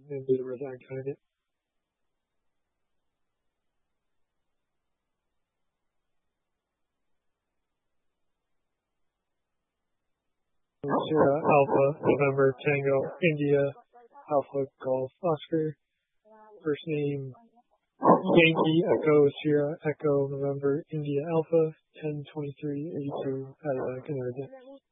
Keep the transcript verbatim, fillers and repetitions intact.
and be the resigned candidate. Sierra Alpha, November, Tango, India, Alpha, Golf, Oscar. First name, Yankee, Echo, Sierra, Echo, November, India, Alpha, ten twenty-three eighty-two, Adiabatic, Connecticut.